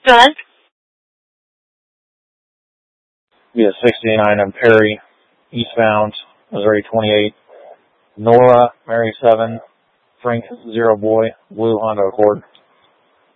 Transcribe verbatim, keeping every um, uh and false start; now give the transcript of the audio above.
Good. Be a sixty-nine in Perry, eastbound, Missouri twenty-eight. Nora, Mary seven, Frank zero boy, blue Honda Accord.